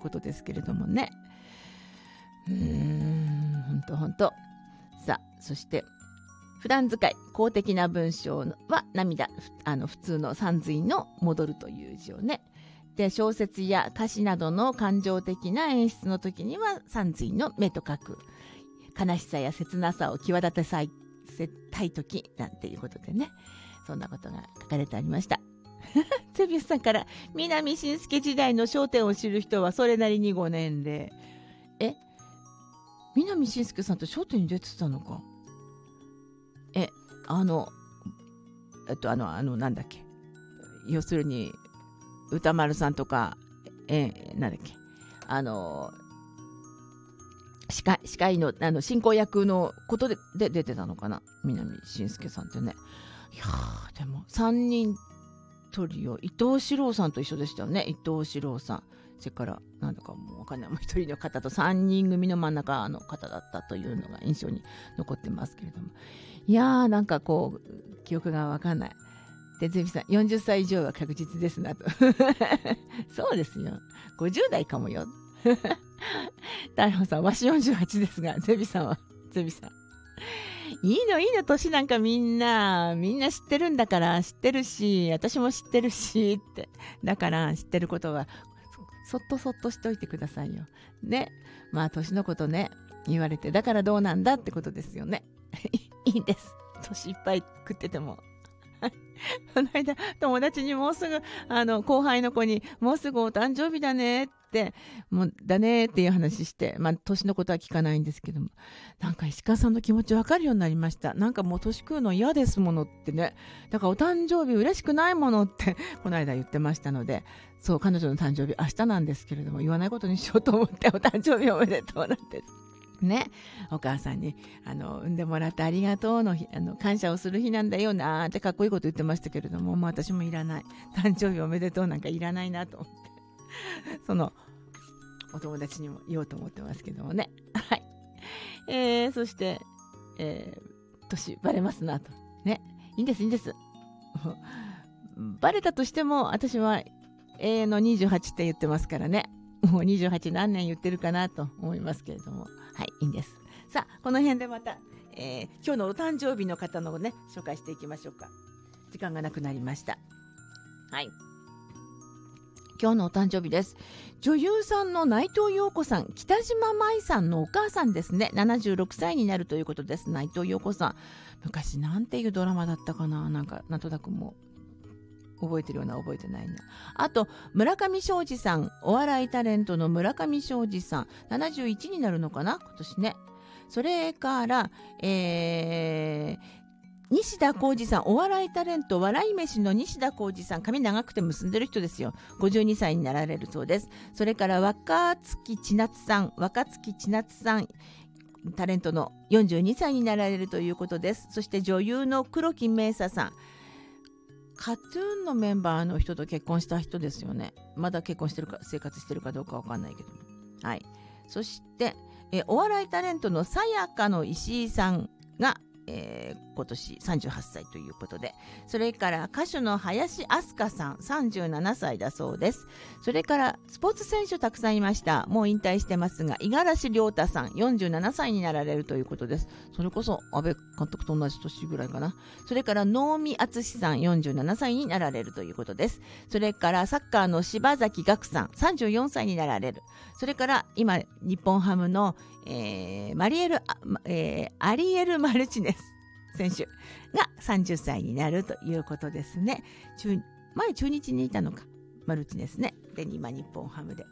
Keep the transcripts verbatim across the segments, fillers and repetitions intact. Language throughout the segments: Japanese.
ことですけれどもね。うーん、ほんとほんと。さあ、そして普段使い公的な文章は涙、あの普通の三髄の戻るという字をね。で、小説や歌詞などの感情的な演出の時には三髄の目と書く。悲しさや切なさを際立たせたい時なんていうことでね、そんなことが書かれてありました。ゼビウスさんから、南信介時代の笑点を知る人はそれなりにご年齢。え、南信介さんと笑点に出てたのか。え、あの、えっと、あの、あの、なんだっけ。要するに、歌丸さんとか、え、なんだっけ。あの、司会、司会の、あの、進行役のことで、で出てたのかな。南信介さんってね。いやー、でも、三人トリオ、伊藤四郎さんと一緒でしたよね。伊藤四郎さん。それから、なんだかもうわかんない。もう一人の方と三人組の真ん中の方だったというのが印象に残ってますけれども。いやー、なんかこう、記憶がわかんない。で、ゼビさん、よんじゅっさい以上は確実ですなと。そうですよ。ごじゅう代かもよ。大鵬さん、わしよんじゅうはちですが、ゼビさんは、ゼビさん。いいのいいの、年なんかみんな、みんな知ってるんだから、知ってるし、私も知ってるし、って。だから、知ってることは、そ, そっとそっとしといてくださいよ。ね。まあ、年のことね、言われて、だからどうなんだってことですよね。いいんです。年いっぱい食ってても。この間、友達にもうすぐ、あの、後輩の子に、もうすぐお誕生日だねって、もう、だねっていう話して、まあ、年のことは聞かないんですけども、なんか石川さんの気持ちわかるようになりました。なんかもう年食うの嫌ですものってね。だからお誕生日嬉しくないものって、この間言ってましたので、そう、彼女の誕生日明日なんですけれども、言わないことにしようと思って、お誕生日おめでとうなんて。ね、お母さんにあの産んでもらってありがとうの日、あの感謝をする日なんだよなーってかっこいいこと言ってましたけれども、もう私もいらない、誕生日おめでとうなんかいらないなと思ってそのお友達にも言おうと思ってますけどもね。はい、えー、そして、えー、年バレますなとね。いいんですいいんです。バレたとしても私は永遠のにじゅうはちって言ってますからね。もうにじゅうはち何年言ってるかなと思いますけれども、はい、いいんです。さあ、この辺でまた、えー、今日のお誕生日の方のね、紹介していきましょうか。時間がなくなりました。はい。今日のお誕生日です。女優さんの内藤陽子さん、北島舞さんのお母さんですね。ななじゅうろくさいになるということです。内藤陽子さん。昔なんていうドラマだったかな、なんか、なんとなくもう、覚えてるような覚えてないな。あと村上庄司さん、お笑いタレントの村上庄司さん、ななじゅういちになるのかな今年ね。それから、えー、西田浩二さん、お笑いタレント笑い飯の西田浩二さん、髪長くて結んでる人ですよ。ごじゅうにさいになられるそうです。それから若槻千夏さん、若槻千夏さん、タレントのよんじゅうにさいになられるということです。そして女優の黒木メイサさん、カトゥーンのメンバーの人と結婚した人ですよね。まだ結婚してるか生活してるかどうかわかんないけど、はい。そしてえお笑いタレントのさやかの石井さんが、えー、今年さんじゅうはっさいということで、それから歌手の林飛鳥さん、さんじゅうななさいだそうです。それからスポーツ選手たくさんいました。もう引退してますが、五十嵐亮太さん、よんじゅうななさいになられるということです。それこそ安倍監督と同じ年ぐらいかな。それから能見篤さん、よんじゅうななさいになられるということです。それからサッカーの柴崎岳さん、さんじゅうよんさいになられる。それから今日本ハムの、えー、マリエル、えー、アリエル・マルチネス選手がさんじゅっさいになるということですね。中前中日にいたのか、マルチネスね。で今日本ハムで、はい、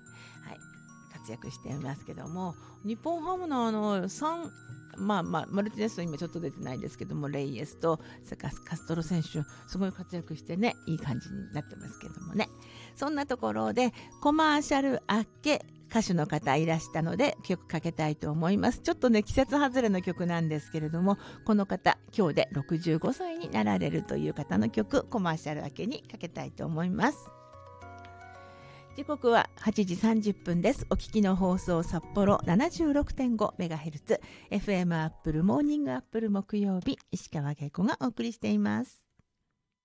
活躍していますけども、日本ハムのあのさん、まあまあマルチネスは今ちょっと出てないですけども、レイエスとカストロ選手すごい活躍してね、いい感じになってますけどもね。そんなところでコマーシャル明け、歌手の方いらしたので曲かけたいと思います。ちょっとね季節外れの曲なんですけれども、この方今日でろくじゅうごさいになられるという方の曲、コマーシャル明けにかけたいと思います。時刻ははちじさんじゅっぷんです。お聞きの放送札幌 ななじゅうろくてんごメガヘルツ、エフエム アップルモーニングアップル木曜日、石川恵子がお送りしています。